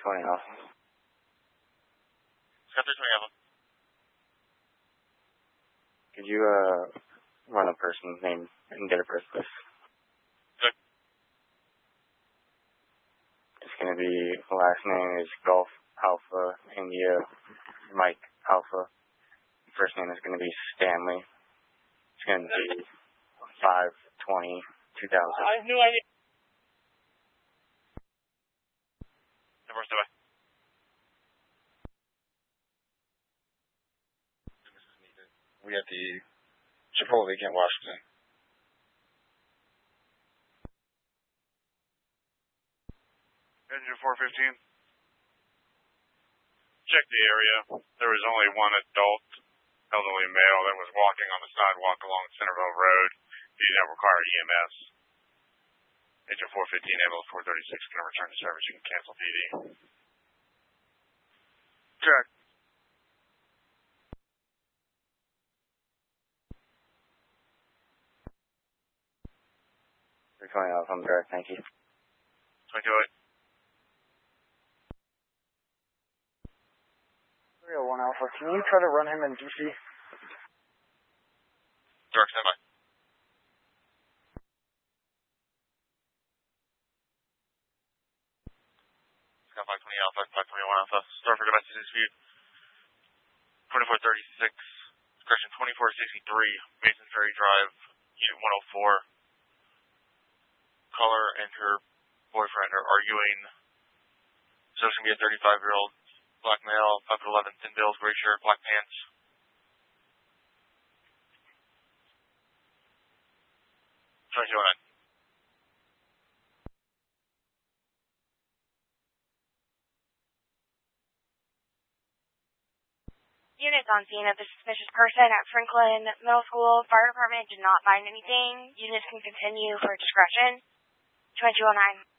320 off. Got 320 Alpha. Could you, run a person's name and get a first list? Good. It's gonna be, the last name is Golf Alpha India Mike Alpha. First name is gonna be Stanley. It's gonna be 5/20/2000. I have no idea. Number 7. We at the Chipotle, Kent, Washington. Engine 415. Check the area. There was only one adult elderly male that was walking on the sidewalk along Centerville Road. He did not require EMS. Engine 415, ambulance 436, can return to service. You can cancel PD. Check. $320 off, I'm direct, thank you. 228. 301 Alpha, can you try to run him in DC? Direct standby. Got 520 Alpha, 521 Alpha. Start for domestic dispute. 2436, correction 2463, Mason Ferry Drive, Unit 104. Caller and her boyfriend are arguing. So it's going to be a 35-year-old black male, 5'11", thin build, gray shirt, black pants. Trying to go Units on scene of the suspicious person at Franklin Middle School. Fire department did not find anything. Units can continue for discretion. 2209.